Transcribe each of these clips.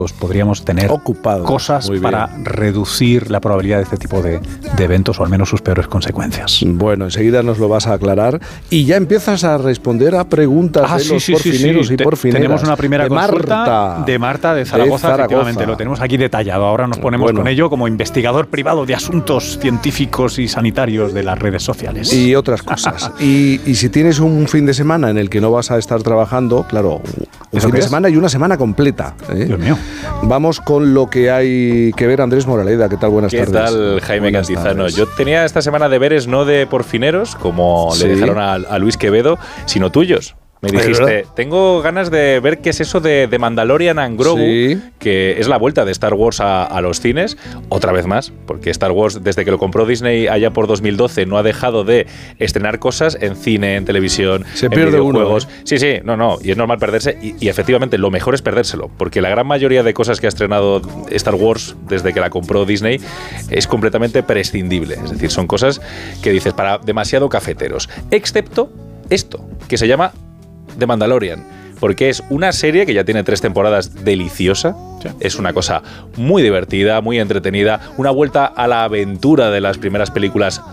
pues podríamos tener cosas para reducir la probabilidad de este tipo de eventos, o al menos sus peores consecuencias. Bueno, enseguida nos lo vas a aclarar y ya empiezas a responder a preguntas de los porfineros y porfineras. Tenemos una primera consulta de Marta de Zaragoza, efectivamente, lo tenemos aquí detallado. Ahora nos ponemos con ello como investigador privado de asuntos científicos y sanitarios de las redes sociales. Y otras cosas. y si tienes un fin de semana en el que no vas a estar trabajando, claro, un fin de semana y una semana completa. Dios mío. Vamos con lo que hay que ver. Andrés Moraleda, ¿qué tal? Buenas tardes. ¿Qué tal, Jaime Cantizano? Yo tenía esta semana deberes no de porfineros, como le dijeron a Luis Quevedo, sino tuyos. Me dijiste, tengo ganas de ver qué es eso de Mandalorian and Grogu, que es la vuelta de Star Wars a los cines, otra vez más, porque Star Wars, desde que lo compró Disney allá por 2012, no ha dejado de estrenar cosas en cine, en televisión, en videojuegos. Sí, no, y es normal perderse, y efectivamente lo mejor es perdérselo, porque la gran mayoría de cosas que ha estrenado Star Wars desde que la compró Disney es completamente prescindible, es decir, son cosas que dices para demasiado cafeteros, excepto esto, que se llama The Mandalorian, porque es una serie que ya tiene 3 temporadas deliciosa, es una cosa muy divertida, muy entretenida, una vuelta a la aventura de las primeras películas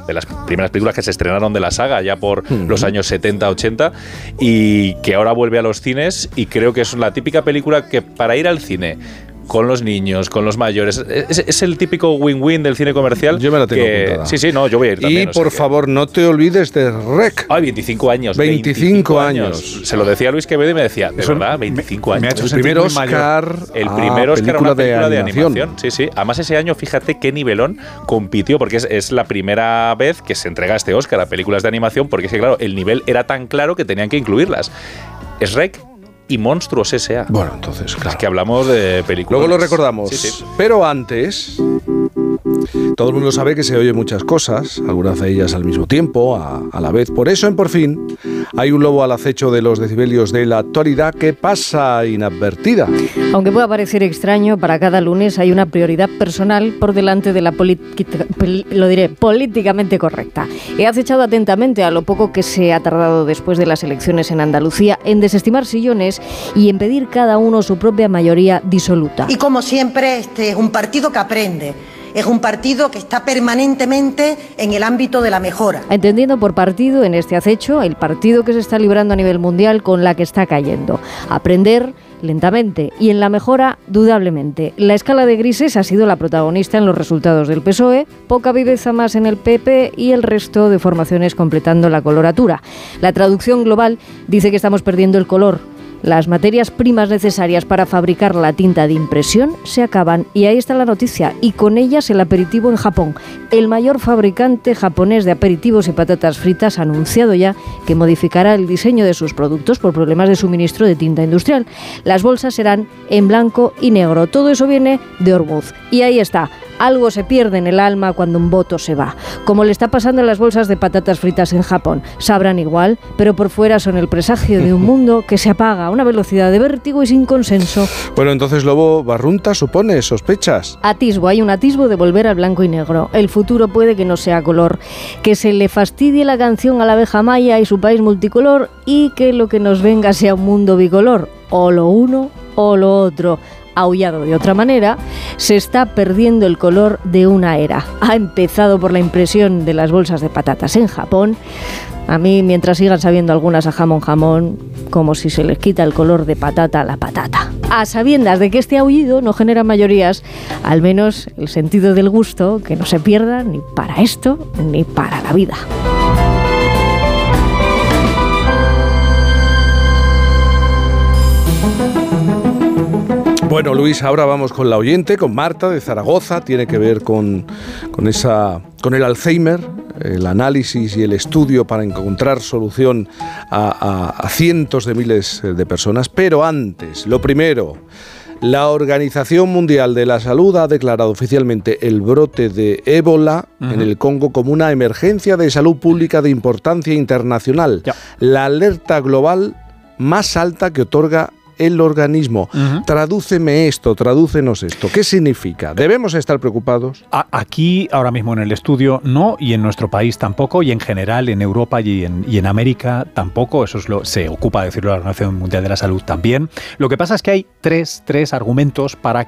que se estrenaron de la saga ya por los años 70-80 y que ahora vuelve a los cines, y creo que es la típica película que para ir al cine con los niños, con los mayores. Es el típico win-win del cine comercial. Yo me la tengo apuntada. Sí, yo voy a ir también. Y por favor, no te olvides de REC. Ay, 25 años. 25 años. Se lo decía a Luis Quevedo y me decía, ¿de verdad? 25 años. Me ha hecho el primer Oscar. El primer Oscar a una película de animación. Sí. Además, ese año, fíjate qué nivelón compitió, porque es la primera vez que se entrega este Oscar a películas de animación, porque es que, claro, el nivel era tan claro que tenían que incluirlas. Es REC y Monstruos S.A. Bueno, entonces, claro. Es que hablamos de películas. Luego lo recordamos. Sí. Pero antes, todo el mundo sabe que se oye muchas cosas, algunas de ellas al mismo tiempo, a la vez. Por eso, en Por Fin, hay un lobo al acecho de los decibelios de la actualidad que pasa inadvertida. Aunque pueda parecer extraño, para cada lunes hay una prioridad personal por delante de la políticamente correcta. He acechado atentamente a lo poco que se ha tardado después de las elecciones en Andalucía en desestimar sillones y en pedir cada uno su propia mayoría disoluta. Y como siempre, este es un partido que aprende. Es un partido que está permanentemente en el ámbito de la mejora. Entendiendo por partido en este acecho el partido que se está librando a nivel mundial con la que está cayendo. Aprender lentamente y en la mejora dudablemente. La escala de grises ha sido la protagonista en los resultados del PSOE, poca viveza más en el PP y el resto de formaciones completando la coloratura. La traducción global dice que estamos perdiendo el color. Las materias primas necesarias para fabricar la tinta de impresión se acaban y ahí está la noticia, y con ellas el aperitivo en Japón. El mayor fabricante japonés de aperitivos y patatas fritas ha anunciado ya que modificará el diseño de sus productos por problemas de suministro de tinta industrial. Las bolsas serán en blanco y negro. Todo eso viene de Ormuz. Y ahí está. Algo se pierde en el alma cuando un voto se va. Como le está pasando a las bolsas de patatas fritas en Japón. Sabrán igual, pero por fuera son el presagio de un mundo que se apaga a una velocidad de vértigo y sin consenso. Bueno, entonces, Lobo Barrunta, supone, sospechas. Hay un atisbo de volver al blanco y negro. El futuro puede que no sea color. Que se le fastidie la canción a la abeja maya y su país multicolor, y que lo que nos venga sea un mundo bicolor. O lo uno o lo otro. Aullado de otra manera, se está perdiendo el color de una era. Ha empezado por la impresión de las bolsas de patatas en Japón. A mí, mientras sigan sabiendo algunas a jamón, como si se les quita el color de patata a la patata. A sabiendas de que este aullido no genera mayorías, al menos el sentido del gusto, que no se pierda ni para esto ni para la vida. Bueno, Luis, ahora vamos con la oyente, con Marta de Zaragoza. Tiene que ver con el Alzheimer, el análisis y el estudio para encontrar solución a cientos de miles de personas. Pero antes, lo primero, la Organización Mundial de la Salud ha declarado oficialmente el brote de ébola en el Congo como una emergencia de salud pública de importancia internacional. La alerta global más alta que otorga el organismo. Tradúceme esto, tradúcenos esto. ¿Qué significa? ¿Debemos estar preocupados? Aquí, ahora mismo en el estudio, no, y en nuestro país tampoco, y en general en Europa y en América tampoco. Eso se ocupa de decirlo la Organización Mundial de la Salud también. Lo que pasa es que hay tres argumentos para